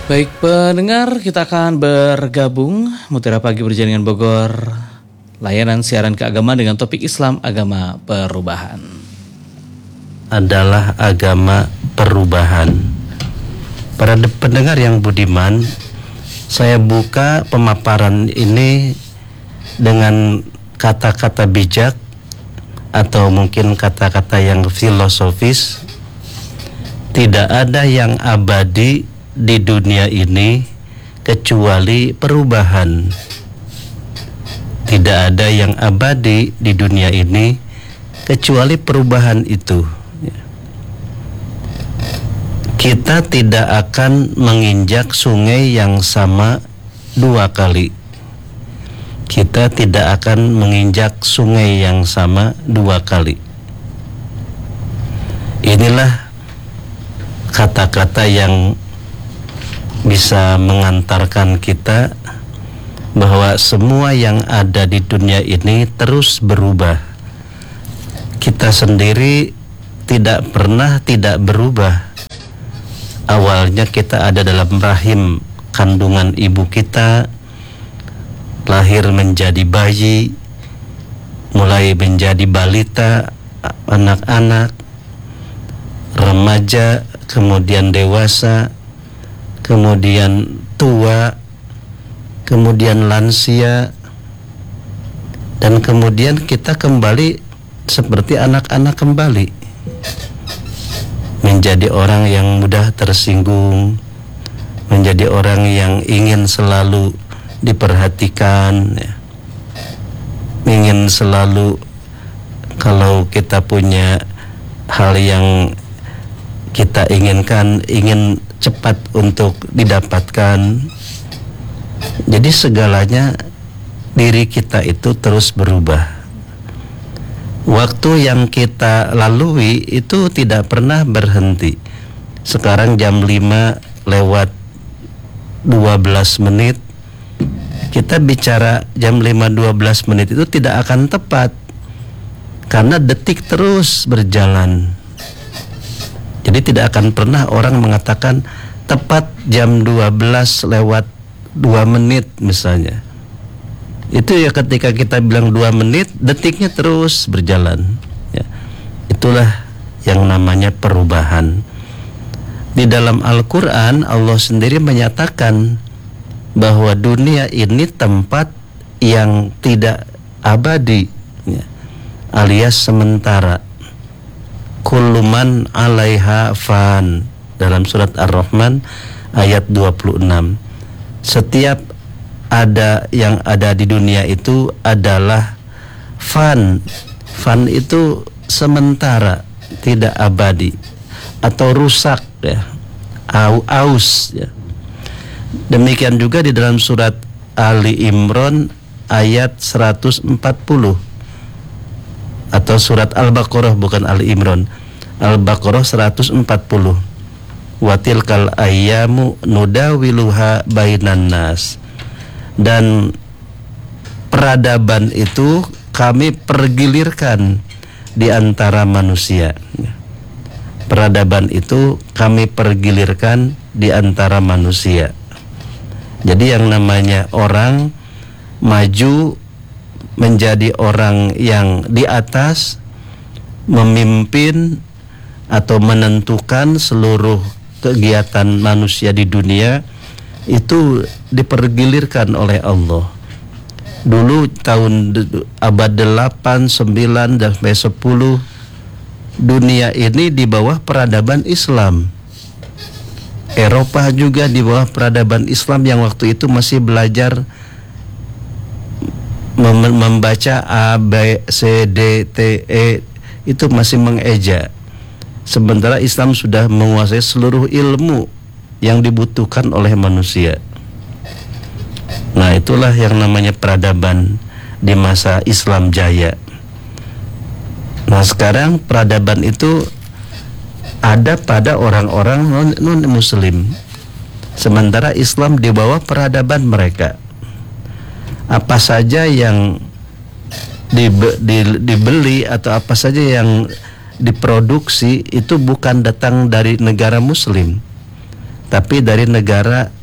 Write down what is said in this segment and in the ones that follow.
Baik pendengar, kita akan bergabung Mutiara Pagi berjalan dengan Bogor, layanan siaran keagamaan dengan topik Islam, agama perubahan. Adalah agama perubahan. Para pendengar yang budiman, saya buka pemaparan ini dengan kata-kata bijak atau mungkin kata-kata yang filosofis. Tidak ada yang abadi di dunia ini kecuali perubahan. Tidak ada yang abadi di dunia ini kecuali perubahan itu. Kita tidak akan menginjak sungai yang sama dua kali. Kita tidak akan menginjak sungai yang sama dua kali. Inilah kata-kata yang bisa mengantarkan kita bahwa semua yang ada di dunia ini terus berubah. Kita sendiri tidak pernah tidak berubah. Awalnya kita ada dalam rahim kandungan ibu kita, lahir menjadi bayi, mulai menjadi balita, anak-anak, remaja, kemudian dewasa, kemudian tua, kemudian lansia, dan kemudian kita kembali seperti anak-anak kembali, menjadi orang yang mudah tersinggung, menjadi orang yang ingin selalu diperhatikan, ingin selalu, kalau kita punya hal yang kita inginkan, ingin cepat untuk didapatkan. Jadi segalanya, diri kita itu terus berubah. Waktu yang kita lalui itu tidak pernah berhenti. Sekarang jam 5 lewat 12 menit. Kita bicara jam 5:12 menit itu tidak akan tepat, karena detik terus berjalan. Jadi tidak akan pernah orang mengatakan tepat jam 12 lewat 2 menit misalnya. Itu ya ketika kita bilang 2 menit, detiknya terus berjalan. Ya. Itulah yang namanya perubahan. Di dalam Al-Quran, Allah sendiri menyatakan bahwa dunia ini tempat yang tidak abadi, ya, alias sementara. Kullu man 'alaiha fan, dalam surat Ar-Rahman ayat 26. Setiap ada yang ada di dunia itu adalah fan. Fan itu sementara, tidak abadi atau rusak, ya, aus, ya. Demikian juga di dalam surat Ali Imran ayat 140, atau surat Al-Baqarah, bukan Ali Imran, Al-Baqarah 140. Watilkal ayyamu nudawiluha bainan nas. Dan peradaban itu kami pergilirkan di antara manusia. Peradaban itu kami pergilirkan di antara manusia. Jadi yang namanya orang maju menjadi orang yang di atas, memimpin atau menentukan seluruh kegiatan manusia di dunia, itu dipergilirkan oleh Allah. Dulu tahun abad 8, 9, dan sampai 10, dunia ini di bawah peradaban Islam. Eropa juga di bawah peradaban Islam yang waktu itu masih belajar membaca A, B, C, D, T, E, itu masih mengeja. Sementara Islam sudah menguasai seluruh ilmu yang dibutuhkan oleh manusia. Nah, itulah yang namanya peradaban di masa Islam jaya. Nah, sekarang peradaban itu ada pada orang-orang non-muslim. Sementara Islam di bawah peradaban mereka. Apa saja yang dibeli atau apa saja yang diproduksi itu bukan datang dari negara muslim, tapi dari negara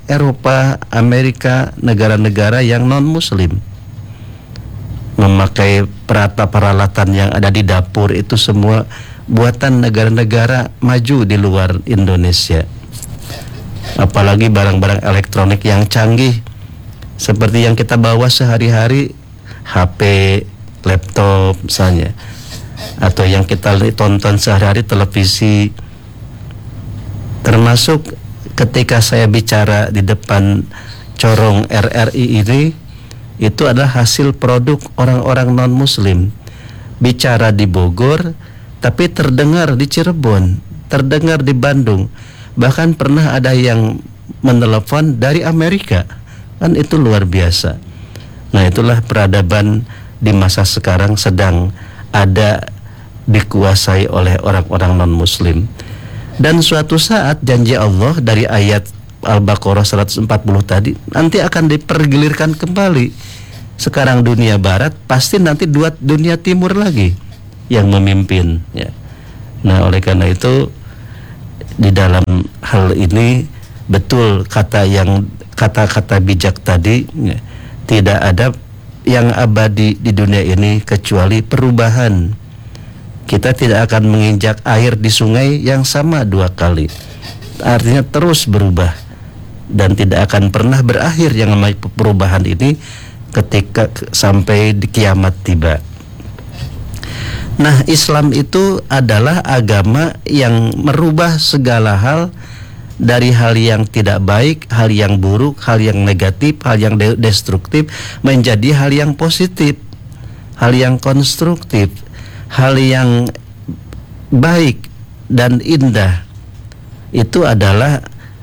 Eropa, Amerika, negara-negara yang non-Muslim. Memakai peralatan yang ada di dapur itu semua buatan negara-negara maju di luar Indonesia. Apalagi barang-barang elektronik yang canggih seperti yang kita bawa sehari-hari, HP, laptop misalnya, atau yang kita tonton sehari-hari, televisi. Termasuk ketika saya bicara di depan corong RRI ini, itu adalah hasil produk orang-orang non-Muslim. Bicara di Bogor, tapi terdengar di Cirebon, terdengar di Bandung. Bahkan pernah ada yang menelepon dari Amerika. Kan itu luar biasa. Nah, itulah peradaban di masa sekarang sedang ada dikuasai oleh orang-orang non-Muslim. Dan suatu saat janji Allah dari ayat Al-Baqarah 140 tadi nanti akan dipergilirkan kembali. Sekarang dunia barat, pasti nanti dunia timur lagi yang memimpin, ya. Nah, oleh karena itu di dalam hal ini betul kata-kata bijak tadi, ya, tidak ada yang abadi di dunia ini kecuali perubahan. Kita tidak akan menginjak air di sungai yang sama 2 kali. Artinya terus berubah dan tidak akan pernah berakhir yang namanya perubahan ini ketika sampai di kiamat tiba. Nah, Islam itu adalah agama yang merubah segala hal, dari hal yang tidak baik, hal yang buruk, hal yang negatif, hal yang destruktif menjadi hal yang positif, hal yang konstruktif, hal yang baik dan indah. Itu adalah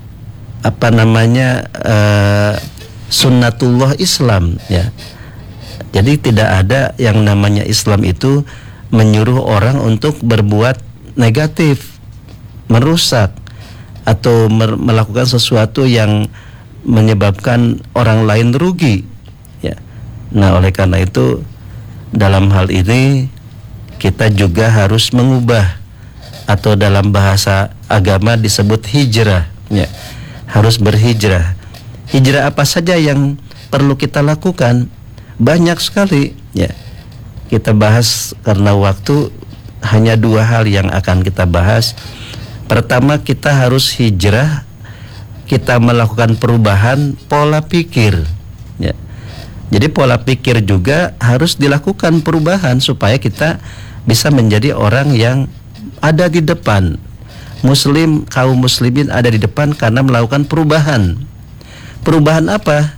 sunnatullah Islam, ya. Jadi tidak ada yang namanya Islam itu menyuruh orang untuk berbuat negatif, merusak, atau melakukan sesuatu yang menyebabkan orang lain rugi, ya. Nah, oleh karena itu dalam hal ini kita juga harus mengubah, atau dalam bahasa agama disebut hijrah, ya. Harus berhijrah. Hijrah apa saja yang perlu kita lakukan? Banyak sekali, ya. Kita bahas karena waktu, hanya 2 hal yang akan kita bahas. Pertama, kita harus hijrah, kita melakukan perubahan pola pikir, ya. Jadi pola pikir juga harus dilakukan perubahan supaya kita bisa menjadi orang yang ada di depan. Kaum muslimin ada di depan karena melakukan perubahan. Perubahan apa?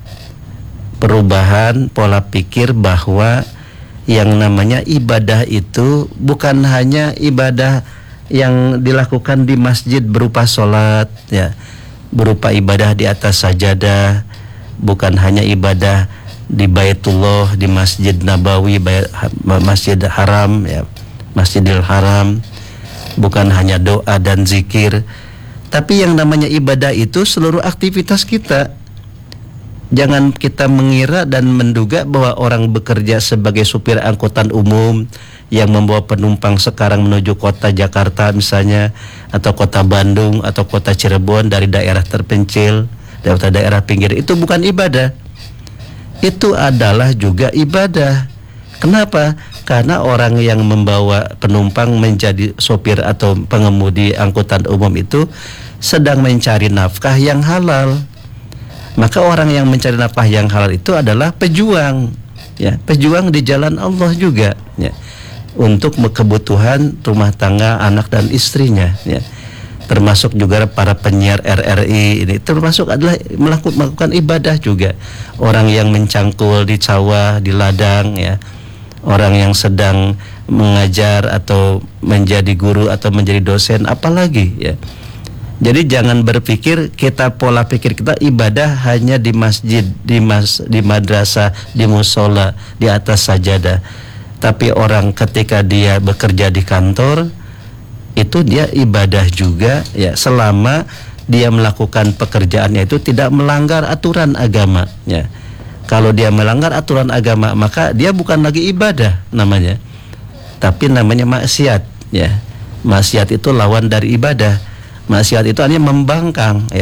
Perubahan pola pikir bahwa yang namanya ibadah itu bukan hanya ibadah yang dilakukan di masjid berupa sholat, ya, berupa ibadah di atas sajadah, bukan hanya ibadah di Baitullah, di Masjid Nabawi, Masjid Haram, ya, Masjidil Haram, bukan hanya doa dan zikir, tapi yang namanya ibadah itu seluruh aktivitas kita. Jangan kita mengira dan menduga bahwa orang bekerja sebagai supir angkutan umum yang membawa penumpang sekarang menuju kota Jakarta misalnya, atau kota Bandung, atau kota Cirebon dari daerah terpencil, daerah pinggir, itu bukan ibadah. Itu adalah juga ibadah. Kenapa? Karena orang yang membawa penumpang menjadi sopir atau pengemudi angkutan umum itu sedang mencari nafkah yang halal. Maka orang yang mencari nafkah yang halal itu adalah pejuang, ya, pejuang di jalan Allah juga, ya, untuk kebutuhan rumah tangga, anak dan istrinya, ya. Termasuk juga para penyiar RRI ini termasuk adalah melakukan ibadah juga. Orang yang mencangkul di sawah, di ladang, ya. Orang yang sedang mengajar atau menjadi guru atau menjadi dosen, apalagi, ya. Jadi jangan berpikir pola pikir kita ibadah hanya di masjid, di madrasah, di musola, di atas sajadah. Tapi orang ketika dia bekerja di kantor, itu dia ibadah juga, ya, selama dia melakukan pekerjaannya itu tidak melanggar aturan agama, ya. Kalau dia melanggar aturan agama, maka dia bukan lagi ibadah namanya, tapi namanya maksiat, ya. Maksiat itu lawan dari ibadah. Maksiat itu artinya membangkang, ya,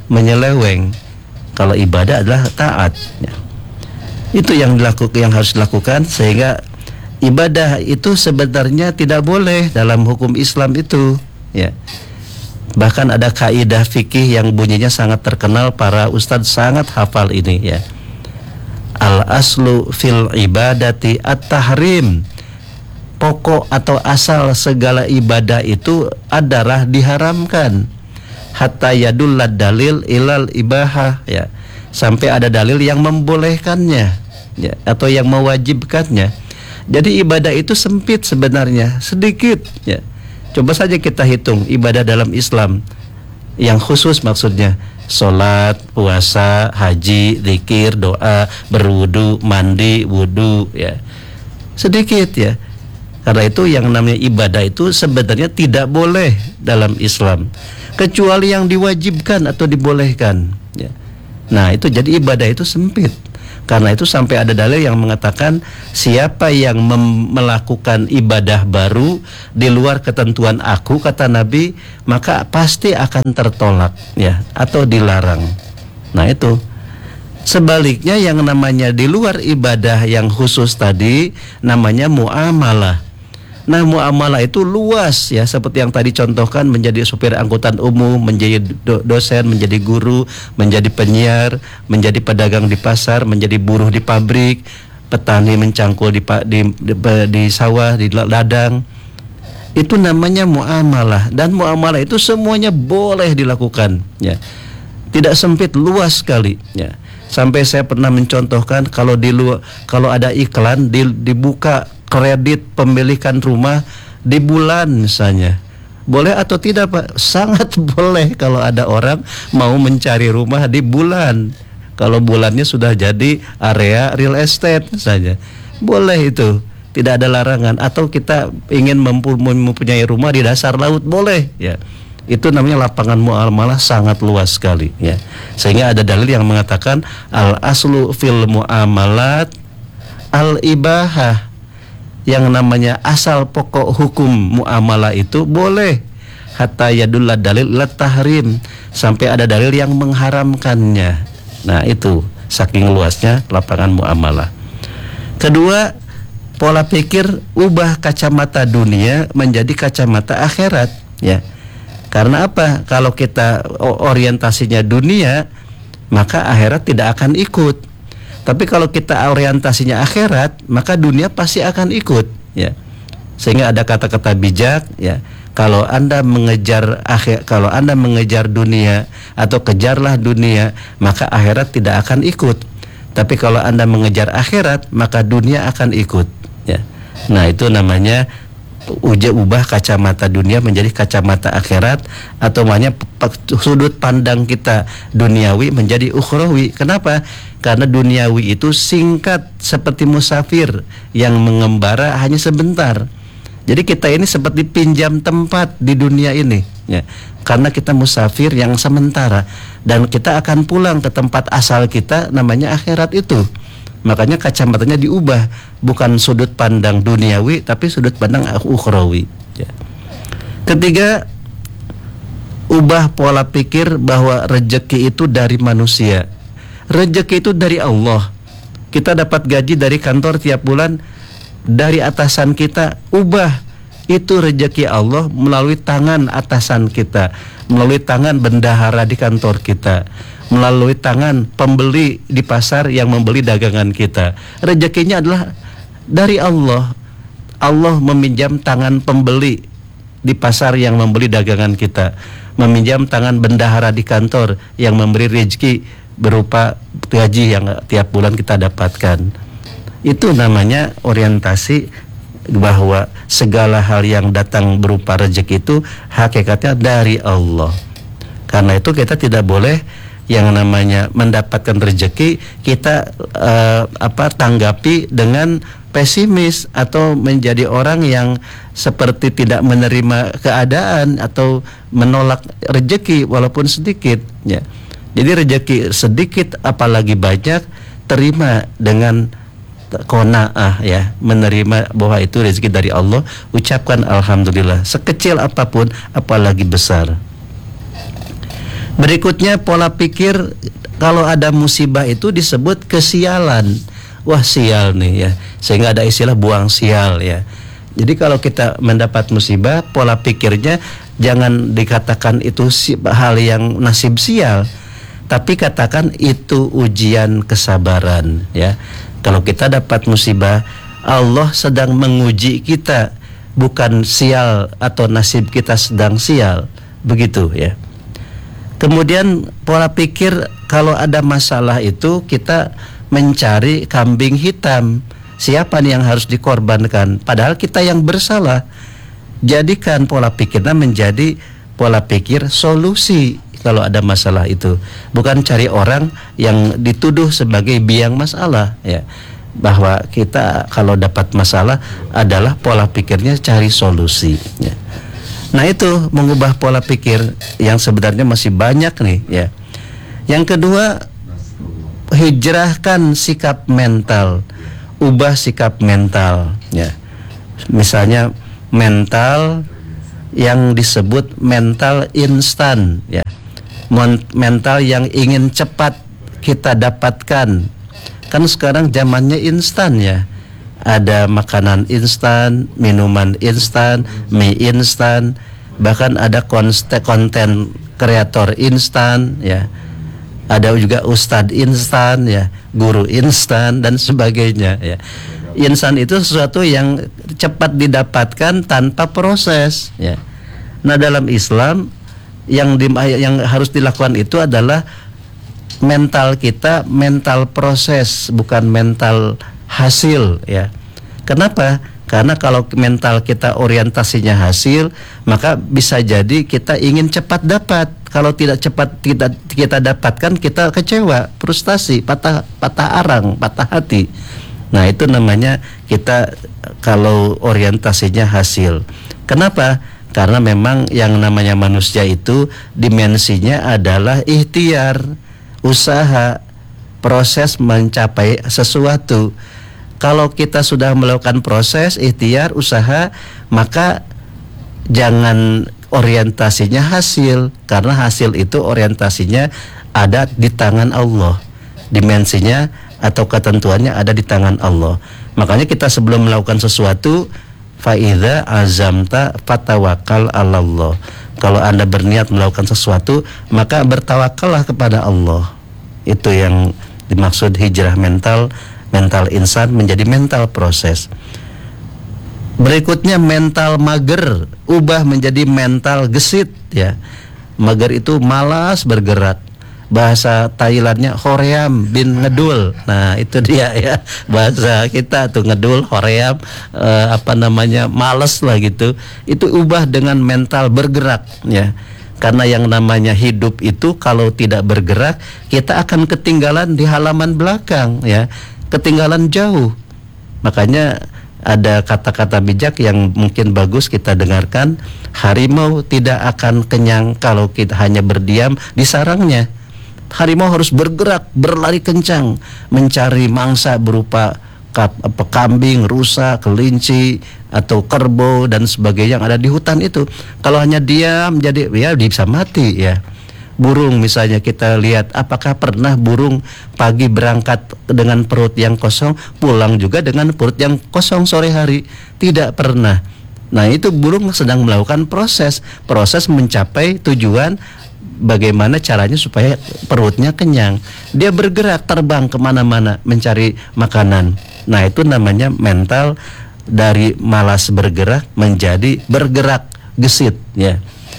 menyeleweng. Kalau ibadah adalah taat, ya. Itu yang harus dilakukan, sehingga ibadah itu sebenarnya tidak boleh dalam hukum Islam itu, ya. Bahkan ada kaidah fikih yang bunyinya sangat terkenal, para ustadz sangat hafal ini, ya. Al aslu fil ibadati at-tahrim. Pokok atau asal segala ibadah itu adalah diharamkan. Hatta yadullad dalil ilal ibahah, ya. Sampai ada dalil yang membolehkannya, ya, atau yang mewajibkannya. Jadi ibadah itu sempit sebenarnya, sedikit, ya. Coba saja kita hitung ibadah dalam Islam yang khusus, maksudnya sholat, puasa, haji, zikir, doa, berwudu, mandi, wudu, ya. Sedikit, ya. Karena itu yang namanya ibadah itu sebenarnya tidak boleh dalam Islam, kecuali yang diwajibkan atau dibolehkan, ya. Nah, itu jadi ibadah itu sempit. Karena itu sampai ada dalil yang mengatakan siapa yang melakukan ibadah baru di luar ketentuan aku, kata Nabi, maka pasti akan tertolak, ya, atau dilarang. Nah, itu. Sebaliknya yang namanya di luar ibadah yang khusus tadi namanya muamalah. Nah, muamalah itu luas, ya, seperti yang tadi contohkan, menjadi supir angkutan umum, menjadi dosen, menjadi guru, menjadi penyiar, menjadi pedagang di pasar, menjadi buruh di pabrik, petani mencangkul di sawah, di ladang. Itu namanya muamalah, dan muamalah itu semuanya boleh dilakukan, ya. Tidak sempit, luas sekali, ya. Sampai saya pernah mencontohkan kalau ada iklan dibuka kredit pemilikan rumah di bulan misalnya. Boleh atau tidak, Pak? Sangat boleh kalau ada orang mau mencari rumah di bulan. Kalau bulannya sudah jadi area real estate misalnya. Boleh itu. Tidak ada larangan. Atau kita ingin mempunyai rumah di dasar laut, boleh, ya. Itu namanya lapangan muamalah, sangat luas sekali, ya. Sehingga ada dalil yang mengatakan al aslu fil muamalat al ibahah. Yang namanya asal pokok hukum muamalah itu boleh, hatta yadulla dalil ila tahrim, sampai ada dalil yang mengharamkannya. Nah, itu saking luasnya lapangan muamalah. Kedua, pola pikir ubah kacamata dunia menjadi kacamata akhirat, ya. Karena apa? Kalau kita orientasinya dunia, maka akhirat tidak akan ikut. Tapi kalau kita orientasinya akhirat, maka dunia pasti akan ikut, ya. Sehingga ada kata-kata bijak, ya. Kalau Anda mengejar dunia atau kejarlah dunia, maka akhirat tidak akan ikut. Tapi kalau Anda mengejar akhirat, maka dunia akan ikut, ya. Nah, itu namanya ubah kacamata dunia menjadi kacamata akhirat, atau namanya sudut pandang kita duniawi menjadi ukhrawi. Kenapa? Karena duniawi itu singkat seperti musafir yang mengembara hanya sebentar. Jadi kita ini seperti pinjam tempat di dunia ini, ya. Karena kita musafir yang sementara, dan kita akan pulang ke tempat asal kita, namanya akhirat itu. Makanya kacamatanya diubah, bukan sudut pandang duniawi tapi sudut pandang ukhrawi, ya. Ketiga, ubah pola pikir bahwa rezeki itu dari manusia. Rezeki itu dari Allah. Kita dapat gaji dari kantor tiap bulan, dari atasan kita. Ubah, itu rezeki Allah melalui tangan atasan kita, melalui tangan bendahara di kantor kita, melalui tangan pembeli di pasar yang membeli dagangan kita. Rezekinya adalah dari Allah. Allah meminjam tangan pembeli di pasar yang membeli dagangan kita, meminjam tangan bendahara di kantor yang memberi rezeki berupa gaji yang tiap bulan kita dapatkan. Itu namanya orientasi bahwa segala hal yang datang berupa rezeki itu hakikatnya dari Allah. Karena itu kita tidak boleh yang namanya mendapatkan rezeki kita tanggapi dengan pesimis atau menjadi orang yang seperti tidak menerima keadaan atau menolak rezeki walaupun sedikit, ya. Jadi rezeki sedikit apalagi banyak, terima dengan qanaah, ya, menerima bahwa itu rezeki dari Allah, ucapkan alhamdulillah, sekecil apapun apalagi besar. Berikutnya pola pikir kalau ada musibah itu disebut kesialan. Wah, sial nih ya. Sehingga ada istilah buang sial ya. Jadi kalau kita mendapat musibah, pola pikirnya jangan dikatakan itu hal yang nasib sial, tapi katakan itu ujian kesabaran ya. Kalau kita dapat musibah, Allah sedang menguji kita, bukan sial atau nasib kita sedang sial, begitu ya. Kemudian pola pikir kalau ada masalah itu kita mencari kambing hitam. Siapa nih yang harus dikorbankan? Padahal kita yang bersalah. Jadikan pola pikirnya menjadi pola pikir solusi kalau ada masalah itu. Bukan cari orang yang dituduh sebagai biang masalah ya. Bahwa kita kalau dapat masalah adalah pola pikirnya cari solusi ya. Nah, itu mengubah pola pikir yang sebenarnya masih banyak nih ya. Yang kedua, hijrahkan sikap mental. Ubah sikap mental ya. Misalnya mental yang disebut mental instan ya. Mental yang ingin cepat kita dapatkan. Kan sekarang zamannya instan ya. Ada makanan instan, minuman instan, mie instan, bahkan ada konten kreator instan ya. Ada juga ustadz instan ya, guru instan dan sebagainya ya. Instan itu sesuatu yang cepat didapatkan tanpa proses ya. Nah, dalam Islam yang harus dilakukan itu adalah mental kita, mental proses, bukan mental hasil ya. Kenapa? Karena kalau mental kita orientasinya hasil, maka bisa jadi kita ingin cepat dapat. Kalau tidak cepat kita dapatkan, kita kecewa, frustasi, patah arang, patah hati. Nah, itu namanya kita kalau orientasinya hasil. Kenapa? Karena memang yang namanya manusia itu dimensinya adalah ikhtiar, usaha, proses mencapai sesuatu. Kalau kita sudah melakukan proses, ikhtiar, usaha, maka jangan orientasinya hasil, karena hasil itu orientasinya ada di tangan Allah. Dimensinya atau ketentuannya ada di tangan Allah. Makanya kita sebelum melakukan sesuatu, faidza azamta fatawakkal 'alallah. Kalau Anda berniat melakukan sesuatu, maka bertawakallah kepada Allah. Itu yang dimaksud hijrah mental. Mental insan menjadi mental proses. Berikutnya mental mager, ubah menjadi mental gesit ya. Mager itu malas bergerak. Bahasa Thailandnya hoream bin ngedul. Nah, itu dia ya. Bahasa kita tuh ngedul, hoream, malas lah gitu. Itu ubah dengan mental bergerak ya. Karena yang namanya hidup itu kalau tidak bergerak, kita akan ketinggalan di halaman belakang ya. Ketinggalan jauh. Makanya ada kata-kata bijak yang mungkin bagus kita dengarkan. Harimau tidak akan kenyang kalau kita hanya berdiam di sarangnya. Harimau harus bergerak, berlari kencang, mencari mangsa berupa kambing, rusa, kelinci, atau kerbau dan sebagainya yang ada di hutan itu. Kalau hanya diam, jadi ya bisa mati ya. Burung misalnya kita lihat, apakah pernah burung pagi berangkat dengan perut yang kosong, pulang juga dengan perut yang kosong sore hari? Tidak pernah. Nah, itu burung sedang melakukan proses mencapai tujuan, bagaimana caranya supaya perutnya kenyang. Dia bergerak, terbang kemana-mana mencari makanan. Nah, itu namanya mental dari malas bergerak menjadi bergerak gesit ya.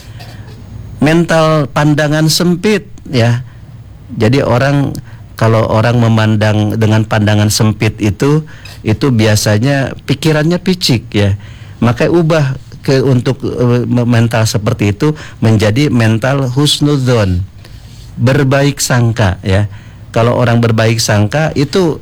Mental pandangan sempit ya. Jadi kalau orang memandang dengan pandangan sempit itu biasanya pikirannya picik ya. Maka ubah untuk mental seperti itu menjadi mental husnudzon, berbaik sangka ya. Kalau orang berbaik sangka itu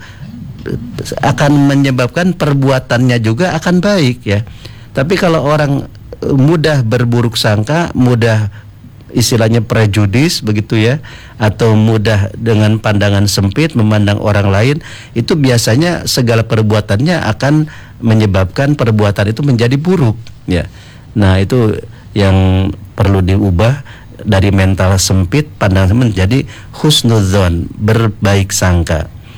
akan menyebabkan perbuatannya juga akan baik ya. Tapi kalau orang mudah berburuk sangka, mudah istilahnya prejudis begitu ya, atau mudah dengan pandangan sempit memandang orang lain, itu biasanya segala perbuatannya akan menyebabkan perbuatan itu menjadi buruk ya. Nah, itu yang perlu diubah dari mental sempit, pandangan menjadi husnudzon, berbaik sangka.